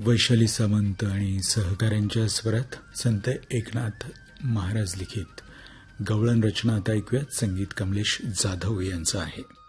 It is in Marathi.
वैशाली सामंत आणि सहकाऱ्यांच्या स्वरात संत एकनाथ महाराज लिखित गवळण रचना आता ऐकूयात. संगीत कमलेश जाधव यांचं आहे.